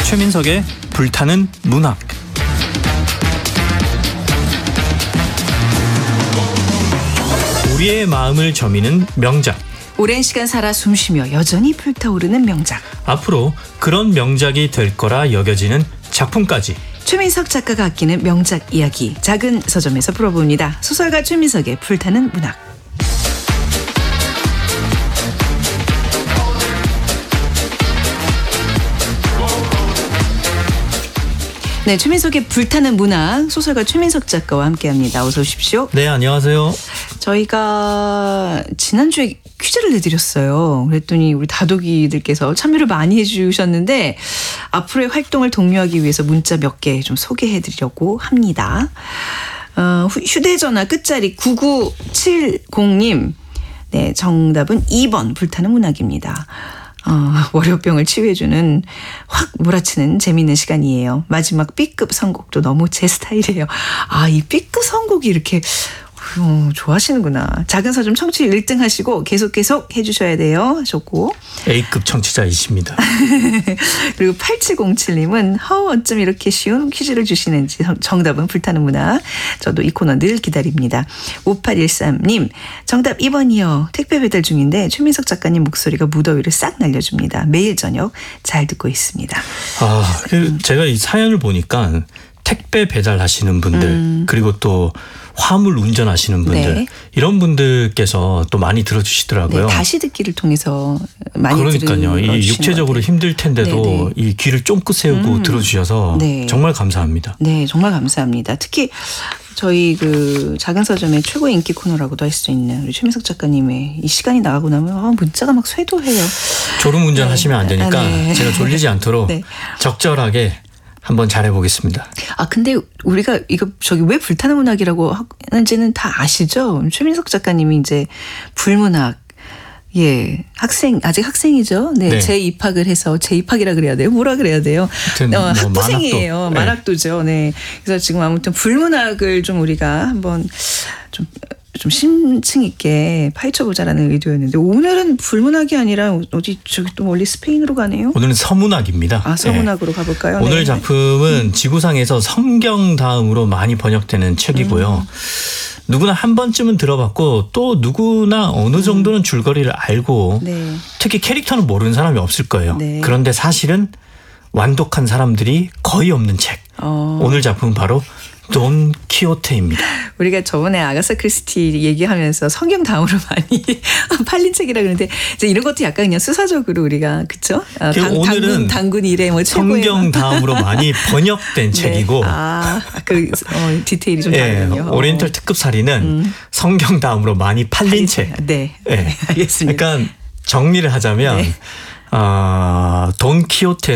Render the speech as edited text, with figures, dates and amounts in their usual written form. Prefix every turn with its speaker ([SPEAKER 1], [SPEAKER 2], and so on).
[SPEAKER 1] 최민석의 불타는 문학. 우리의 마음을 저미는 명작.
[SPEAKER 2] 오랜 시간 살아 숨쉬며 여전히 불타오르는 명작.
[SPEAKER 1] 앞으로 그런 명작이 될 거라 여겨지는 작품까지.
[SPEAKER 2] 최민석 작가가 아끼는 명작 이야기, 작은 서점에서 풀어봅니다. 소설가 최민석의 불타는 문학. 네, 최민석의 불타는 문학, 소설가 최민석 작가와 함께합니다. 어서 오십시오.
[SPEAKER 1] 네, 안녕하세요.
[SPEAKER 2] 저희가 지난주에 퀴즈를 내드렸어요. 그랬더니 우리 다독이들께서 참여를 많이 해주셨는데 앞으로의 활동을 독려하기 위해서 문자 몇 개 좀 소개해드리려고 합니다. 휴대전화 끝자리 9970님. 네, 정답은 2번 불타는 문학입니다. 월요병을 치유해주는 확 몰아치는 재미있는 시간이에요. 마지막 B급 선곡도 너무 제 스타일이에요. 이 B급 선곡이 이렇게 좋아하시는구나. 작은 서점 청취율 1등 하시고 계속 해주셔야 돼요 하셨고,
[SPEAKER 1] A급 청취자이십니다.
[SPEAKER 2] 그리고 8707님은 어쩜 이렇게 쉬운 퀴즈를 주시는지. 정답은 불타는 문학. 저도 이 코너 늘 기다립니다. 5813님 정답 2번이요. 택배 배달 중인데 최민석 작가님 목소리가 무더위를 싹 날려줍니다. 매일 저녁 잘 듣고 있습니다.
[SPEAKER 1] 제가 이 사연을 보니까 택배 배달하시는 분들, 그리고 또 화물 운전하시는 분들,
[SPEAKER 2] 네.
[SPEAKER 1] 이런 분들께서 또 많이 들어주시더라고요.
[SPEAKER 2] 네, 다시 듣기를 통해서 많이
[SPEAKER 1] 그러니까요. 이 육체적으로 힘들 텐데도
[SPEAKER 2] 네네.
[SPEAKER 1] 이 귀를 쫑긋 세우고 들어주셔서
[SPEAKER 2] 네.
[SPEAKER 1] 정말 감사합니다.
[SPEAKER 2] 네, 정말 감사합니다. 특히 저희 작은 서점의 최고의 인기 코너라고도 할 수 있는 우리 최민석 작가님의 이 시간이 나가고 나면 문자가 막 쇄도해요.
[SPEAKER 1] 졸음 운전하시면 안 되니까
[SPEAKER 2] 네.
[SPEAKER 1] 제가 졸리지 않도록
[SPEAKER 2] 네.
[SPEAKER 1] 적절하게 한번 잘해보겠습니다.
[SPEAKER 2] 근데 우리가 왜 불타는 문학이라고 하는지는 다 아시죠? 최민석 작가님이 이제 불문학, 아직 학생이죠. 네,
[SPEAKER 1] 네.
[SPEAKER 2] 재입학을 해서 재입학이라 그래야 돼요. 뭐라 그래야 돼요? 학부생이에요. 만학도죠. 네. 그래서 지금 아무튼 불문학을 좀 우리가 한번 좀 심층 있게 파헤쳐보자라는 의도였는데, 오늘은 불문학이 아니라 저기 또 멀리 스페인으로 가네요.
[SPEAKER 1] 오늘은 서문학입니다.
[SPEAKER 2] 서문학으로 가볼까요?
[SPEAKER 1] 오늘
[SPEAKER 2] 네.
[SPEAKER 1] 작품은 지구상에서 성경 다음으로 많이 번역되는 책이고요. 누구나 한 번쯤은 들어봤고 또 누구나 어느 정도는 줄거리를 알고
[SPEAKER 2] 네.
[SPEAKER 1] 특히 캐릭터는 모르는 사람이 없을 거예요.
[SPEAKER 2] 네.
[SPEAKER 1] 그런데 사실은 완독한 사람들이 거의 없는 책. 오늘 작품은 바로 돈 키호테입니다.
[SPEAKER 2] 우리가 저번에 아가사 크리스티 얘기하면서 성경 다음으로 많이 팔린 책이라 그러는데 이제 이런 것도 약간 그냥 수사적으로 우리가 그렇죠?
[SPEAKER 1] 오늘은
[SPEAKER 2] 당군 이래
[SPEAKER 1] 성경 다음으로 많이 번역된
[SPEAKER 2] 네.
[SPEAKER 1] 책이고
[SPEAKER 2] 디테일이 좀 다르군요.
[SPEAKER 1] 오리엔탈 특급 살인은 성경 다음으로 많이 팔린 책.
[SPEAKER 2] 네.
[SPEAKER 1] 네.
[SPEAKER 2] 알겠습니다.
[SPEAKER 1] 그러니까 정리를 하자면 돈 키호테